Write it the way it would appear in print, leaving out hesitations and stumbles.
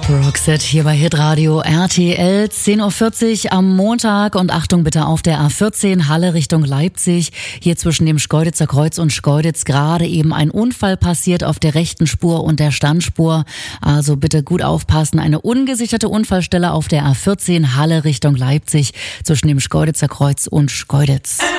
Roxette hier bei Hitradio RTL, 10.40 Uhr am Montag und Achtung bitte auf der A14 Halle Richtung Leipzig. Hier zwischen dem Schkeuditzer Kreuz und Schkeuditz gerade eben ein Unfall passiert auf der rechten Spur und der Standspur. Also bitte gut aufpassen. Eine ungesicherte Unfallstelle auf der A14 Halle Richtung Leipzig zwischen dem Schkeuditzer Kreuz und Schkeuditz.